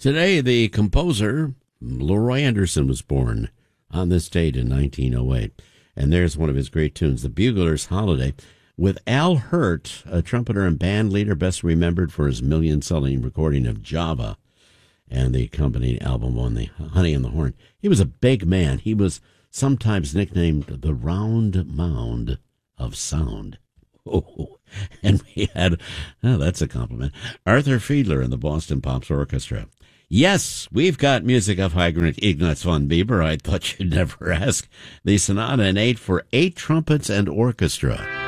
Today, the composer Leroy Anderson was born on this date in 1908. And there's one of his great tunes, The Bugler's Holiday, with Al Hirt, a trumpeter and band leader best remembered for his million-selling recording of Java and the accompanying album on the Honey and the Horn. He was a big man. He was sometimes nicknamed the Round Mound of Sound. Oh, and we had, that's a compliment, Arthur Fiedler and the Boston Pops Orchestra. Yes, we've got music of Ignaz von Bieber. I thought you'd never ask. The Sonata in 8 for 8 trumpets and orchestra.